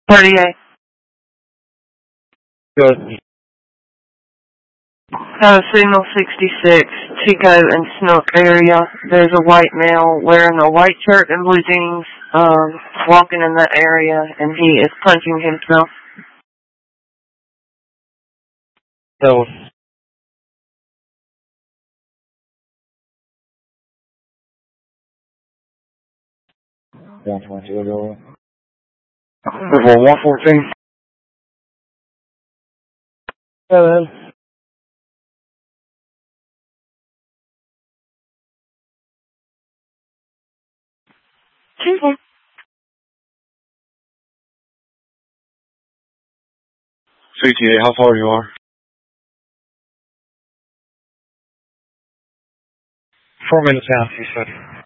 38. Good. Signal 66, Chico and Snook area. There's a white male wearing a white shirt and blue jeans, walking in that area, and he is punching himself. So, 120. 114. Hello. Excuse me. CTA, how far you are? 4 minutes out, he said.